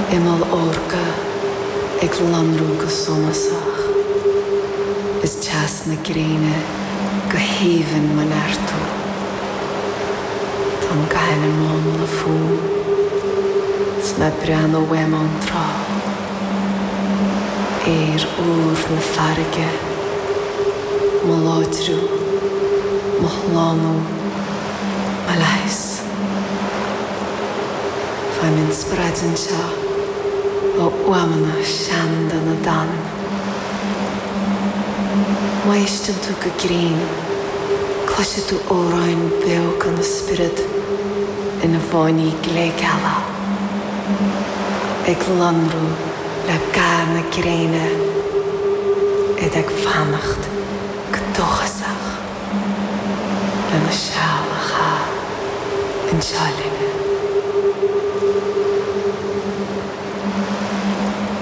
Imal orca ag lanrú go sonasach. Is teas na gréine go héhann man airtú. Tá gaine món na fún, sna brean ó weim an trá. Úr na farige, má láidrú, má lánú, má leis. Fai min spreadin seo ó uamana seanda na dan. Má istin tú go grín, cloise tú óráin beag an na spirid ina bháinní gléigheala. Ag lanrú le gá na gréine ag fannacht go dochasach le na seala chá an sealinne.